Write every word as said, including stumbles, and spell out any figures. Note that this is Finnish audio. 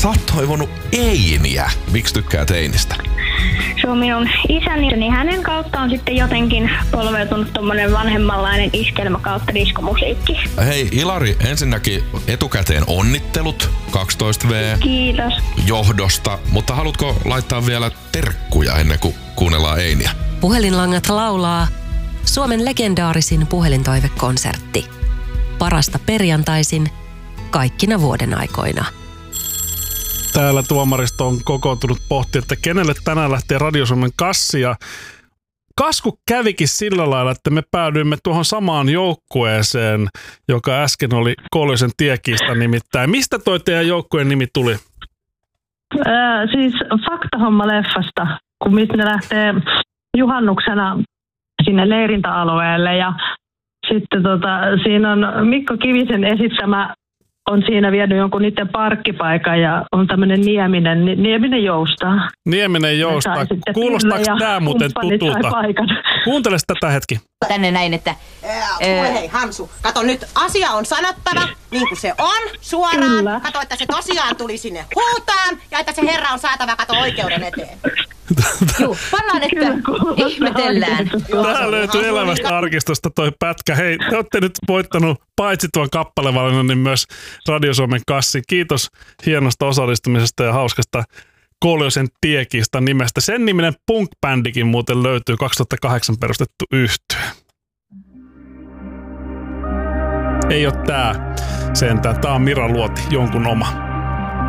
sä oot toivonut Einiä. Miksi tykkäät Einistä? Se on minun isäni, niin hänen kautta on sitten jotenkin polveutunut tommonen vanhemmanlainen iskelmä kautta diskomusiikki. Hei Ilari, ensinnäkin etukäteen onnittelut kaksitoista vuotta Kiitos. johdosta, mutta haluatko laittaa vielä terkkuja ennen kuin kuunnellaan Einiä? Puhelinlangat laulaa Suomen legendaarisin puhelintoivekonsertti. Parasta perjantaisin kaikkina vuoden aikoina. Täällä tuomaristo on kokoontunut pohtia, että kenelle tänään lähtee Radio Suomen kassi. Ja kasku kävikin sillä lailla, että me päädyimme tuohon samaan joukkueeseen, joka äsken oli Kouluisen tiekiista nimittäin. Mistä toi teidän joukkueen nimi tuli? Öö, siis Faktahomma-leffasta, kun mistä ne lähtee juhannuksena sinne leirintäalueelle. Ja sitten tota, siinä on Mikko Kivisen esittämä, on siinä vienyt jonkun niiden parkkipaikan ja on tämmöinen Nieminen, Nieminen joustaa. Nieminen joustaa. Kuulostaako tämä muuten tutulta? Kuunteles tätä hetki. Tänne näin, että... Kuule hei Hansu, kato nyt, asia on sanottava niin kuin se on suoraan. Kyllä. Kato, että se tosiaan tuli sinne huutaan ja että se herra on saatava kato oikeuden eteen. Juu, pannaan, että ihmetellään. Tää löytyy Elämästä arkistosta toi pätkä. Hei, te olette nyt voittanut paitsi tuon kappalevalinnan, niin myös Radio Suomen kassi. Kiitos hienosta osallistumisesta ja hauskasta Kouluisen tiekiista nimestä. Sen niminen punk-bändikin muuten löytyy, kaksituhattakahdeksan perustettu yhtye. Ei oo tää sentään. Tää on Mira Luoti, jonkun oma.